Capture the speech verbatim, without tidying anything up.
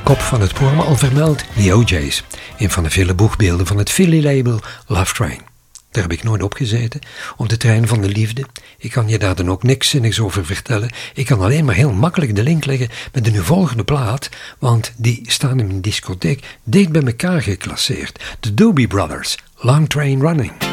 kop van het programma al vermeld, The O J's. Een van de vele boegbeelden van het Philly-label Love Train. Daar heb ik nooit op gezeten, op de trein van de liefde. Ik kan je daar dan ook niks zinnigs over vertellen. Ik kan alleen maar heel makkelijk de link leggen met de nu volgende plaat, want die staan in een discotheek dicht bij elkaar geclasseerd. De Doobie Brothers, Long Train Running.